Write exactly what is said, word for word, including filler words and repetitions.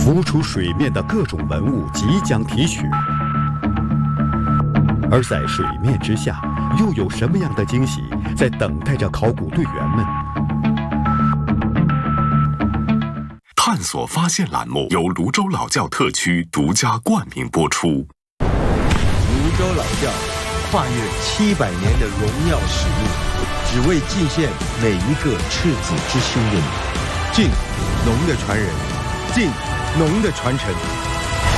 浮出水面的各种文物即将提取，而在水面之下，又有什么样的惊喜在等待着考古队员们？ 探索发现栏目由泸州老窖特区独家冠名播出。 泸州老窖跨越七百年的荣耀使命，只为祭献每一个赤子之心的你。敬农的传人，敬农的传承。